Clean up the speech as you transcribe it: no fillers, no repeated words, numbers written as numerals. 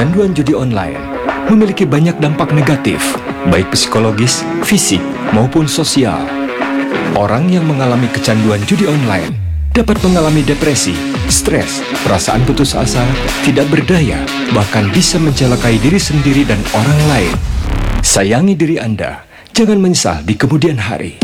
Kecanduan judi online memiliki banyak dampak negatif, baik psikologis, fisik, maupun sosial. Orang yang mengalami kecanduan judi online dapat mengalami depresi, stres, perasaan putus asa, tidak berdaya, bahkan bisa mencelakai diri sendiri dan orang lain. Sayangi diri Anda, jangan menyesal di kemudian hari.